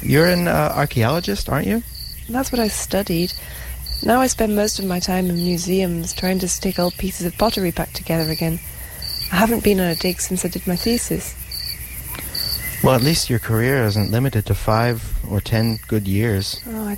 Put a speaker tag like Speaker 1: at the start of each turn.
Speaker 1: You're an archaeologist, aren't you?
Speaker 2: That's what I studied. Now I spend most of my time in museums trying to stick old pieces of pottery back together again. I haven't been on a dig since I did my thesis.
Speaker 1: Well, at least your career isn't limited to 5 or 10 good years.
Speaker 2: Oh, I